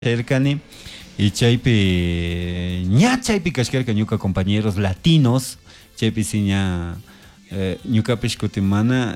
Cercani y chaypi ña chaypi kashkarka ñuka compañeros latinos chaypi si ña ñukapish kuti mana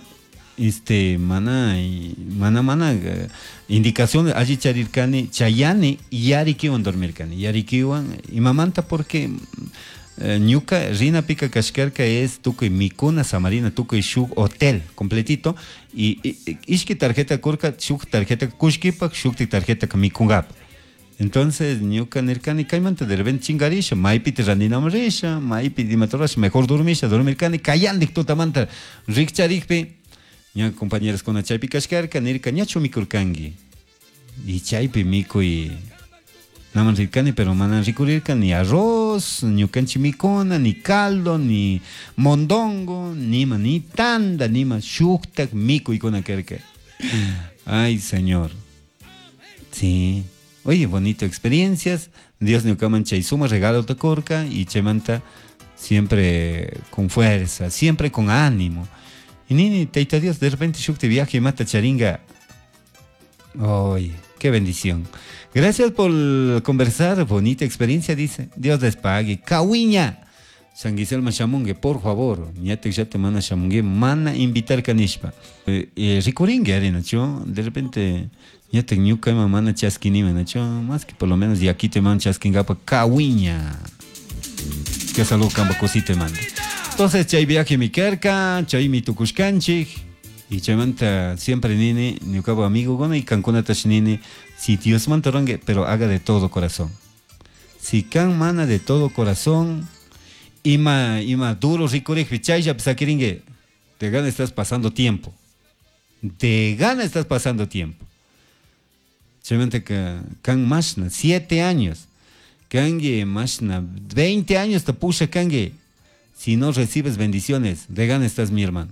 indicación allí charirkani chayani yarikiwan dormirkani yarikiwan imamanta porque ñuka rina pika kashkarka es tukuy mikuna samarina tukuy shuk hotel completito y ishki tarjeta kurka shuk tarjeta kushkipak shukti tarjeta mikungap. Entonces, ñuka nirkani kaymanta de repente chingarisha, maypi te randinamarisha, maypi dimatorash, mejor dormisha, dormirkani, kayandik tutamanta, rikcharikpi, ña compañeros con chaypi kashkarka, nirka ñachu mikurkangi. Y chaypi mikuy, naman rikani, pero manan rikurirka ni arroz, ñukanchi mikuna, ni caldo, ni mondongo, nima, ni tanda, nima, shuktak mikuy kuna kerka. Ay, señor. Sí. Oye, bonito experiencias. Dios Neucaman Chaizuma regalo Tacorca y Chemanta siempre con fuerza, siempre con ánimo. Y Nini, Teita Dios, de repente Shukti viaje y mata charinga. Oye, qué bendición. Gracias por conversar, bonita experiencia, dice. Dios les pague. Cahuiña. San Guiselma Shamungue, por favor. Ñate ya te mana Shamungue, mana invitar canishpa. Ricuringue, arena, de repente. Ya te ñuca mana chasquinime, Nacho, más que por lo menos de aquí te man chasquingapa cahuiña. Que salud camba cosita manda. Entonces, chay viaje mi kerka, chay mi tucushkanchik, y chay manta siempre nini, ñucaba amigo gona y cancuna tashnini, si Dios manta rangue, pero haga de todo corazón. Si can mana de todo corazón, ima duro ricorich, chay ya psakiringue, de gana estás pasando tiempo. De gana estás pasando tiempo. Solamente que can mashna 7 años, cangue mashna 20 años te pusha cangue. Si no recibes bendiciones, de gana estás mi hermano.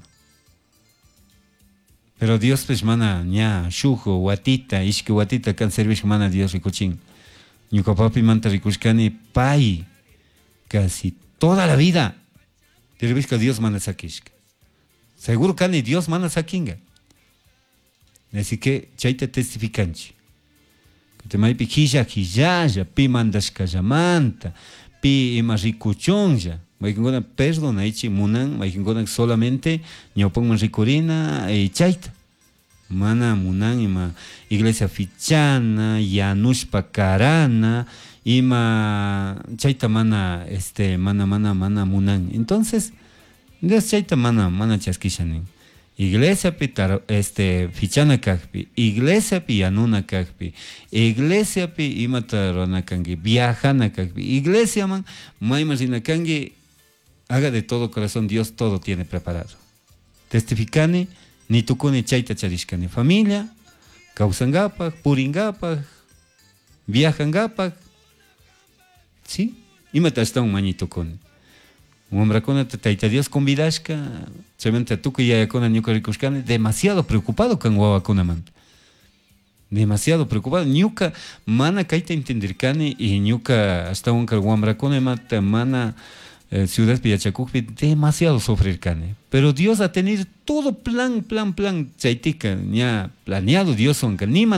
Pero Dios pues mana ña shujo watita, ishke watita can servish mana Dios ricuchín. Ñuka papi manta ricuchkani pai casi toda la vida. Te que Dios mana sakishka. Seguro que Dios mana sakinga. Así que chaita testificanchi. Te maypi hijaya, pi mandashka manta, pi ima rikuchonja. Maikingona perdona ichi munan, maikingona solamente ñopongman rikurina y chaita. Mana munan ima iglesia fichana, yanushpa karana, ima chaita mana mana munan. Entonces, Dios chaita mana chasquishanin. Iglesia pi fichana kakpi, iglesia pi yanuna kakpi, iglesia pi imata ranakangi, viajana kakpi, iglesia man, maimazina kangi, haga de todo corazón, Dios todo tiene preparado. Testificani, ni tukuni chaita charishkani, familia, kausangapak, puringapak, viajangapak, ¿sí? Imata hasta un mañitukuni. Hombracona taita Dios convidashka, solamente tú que ya con ñuka rikushkani, demasiado preocupado con guavacuna man. Demasiado preocupado. Ñuka mana kaita entenderkani y ñuka hasta un carguambracona mata mana ciudad piachacukpi demasiado sufrirkani. Pero Dios ha tenido todo plan, chaitika, ya planeado Dios sonka, nima.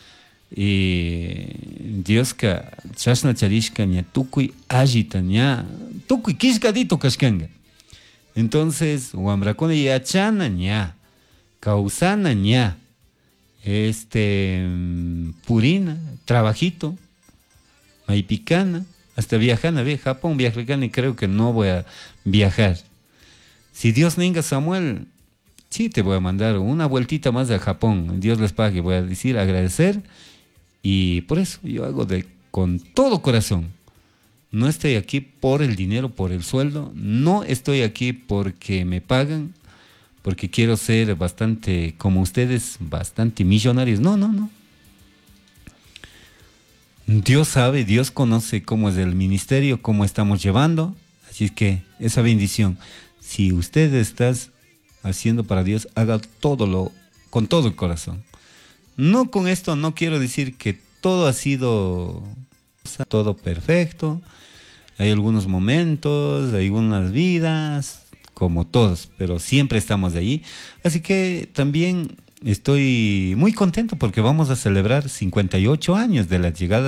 Y Dios que chasna charishka ña tukuy allita ña tukuy kishkadito kashkanga. Entonces wamrakuna yachana ña kausana ña purina trabajito maipicana hasta viajana ve Japón viajar y creo que no voy a viajar. Si Dios ninga Samuel, sí te voy a mandar una vueltita más a Japón. Dios les pague, voy a decir agradecer. Y por eso yo hago con todo corazón. No estoy aquí por el dinero, por el sueldo. No estoy aquí porque me pagan, porque quiero ser bastante, como ustedes, bastante millonarios. No. Dios sabe, Dios conoce cómo es el ministerio, cómo estamos llevando. Así es que esa bendición, si usted está haciendo para Dios, haga con todo el corazón. No con esto no quiero decir que todo ha sido todo perfecto. Hay algunos momentos, hay algunas vidas, como todos, pero siempre estamos de allí. Así que también Estoy muy contento porque vamos a celebrar 58 años de la llegada